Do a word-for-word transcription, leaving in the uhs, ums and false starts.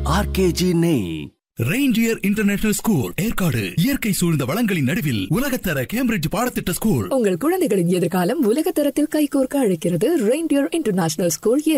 RKG நெய். Reindeer international school Yercaud இயற்கை சூழ்ந்த வளங்களின் நடுவில் உலகத்தர கேம்பிரிட்ஜ் பாடத்திட்ட ஸ்கூல். உங்கள் குழந்தைகளின் எதிர்காலம் உலகத்தரத்தில் கைகோர்க்க அழைக்கிறது ரெயின்டியர் இன்டர்நேஷனல் ஸ்கூல்.